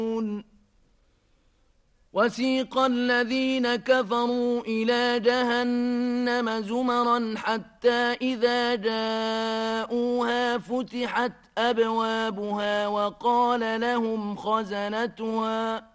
وسيق الذين كفروا إلى جهنم زمرا حتى إذا جاءوها فتحت أبوابها وقال لهم خزنتها